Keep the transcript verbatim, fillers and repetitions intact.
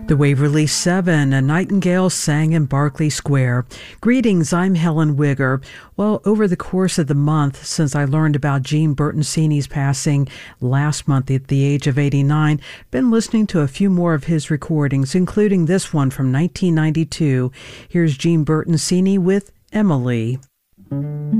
The Waverly Seven, A Nightingale Sang in Berkeley Square. Greetings, I'm Helen Wigger. Well, over the course of the month, since I learned about Gene Bertoncini's passing last month at the age of eighty-nine, been listening to a few more of his recordings, including this one from nineteen ninety-two. Here's Gene Bertoncini with Emily.